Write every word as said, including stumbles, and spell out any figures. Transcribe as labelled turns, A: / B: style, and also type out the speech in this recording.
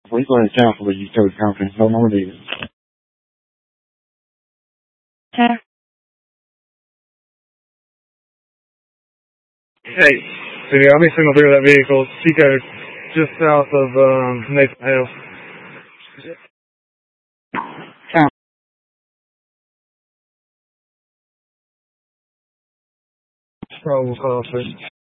A: Please let us down for the use code conference. No more needed.
B: Hey, so yeah, I'll be signal through that vehicle. C code just south of um, Nathan Hale. Probable cause.